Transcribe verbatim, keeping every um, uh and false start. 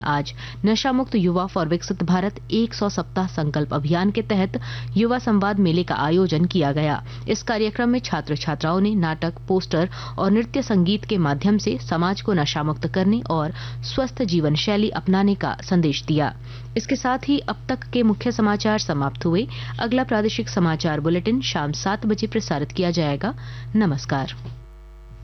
आज नशा मुक्त युवा फॉर विकसित भारत सौ सप्ताह संकल्प अभियान के तहत युवा संवाद मेले का आयोजन किया गया। इस कार्यक्रम में छात्र छात्राओं ने नाटक, पोस्टर और नृत्य संगीत के माध्यम से समाज को नशा मुक्त करने और स्वस्थ जीवन शैली अपनाने का संदेश दिया। इसके साथ ही अब तक के मुख्य समाचार समाप्त हुए। अगला प्रादेशिक समाचार बुलेटिन शाम सात बजे प्रसारित किया जाएगा। नमस्कार।